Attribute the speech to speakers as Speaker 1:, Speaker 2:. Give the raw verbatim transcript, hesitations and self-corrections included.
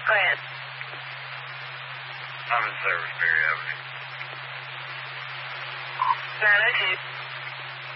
Speaker 1: Go ahead.
Speaker 2: I'm in service, Berry Avenue.
Speaker 1: nine oh two.